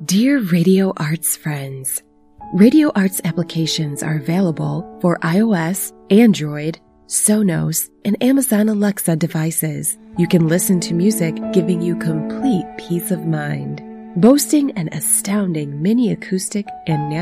Dear Radio Arts friends, Radio Arts applications are available for iOS, Android, Sonos, and Amazon Alexa devices. You can listen to music giving you complete peace of mind. Boasting an astounding mini acoustic and